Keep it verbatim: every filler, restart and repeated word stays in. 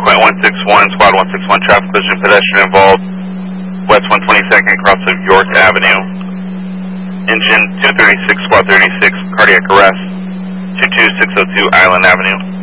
Quint one six one, Squad one six one, traffic collision, pedestrian involved, West one twenty-second, cross of York Avenue. Engine two thirty-six, Squad thirty-six, cardiac arrest, two two six oh two Island Avenue.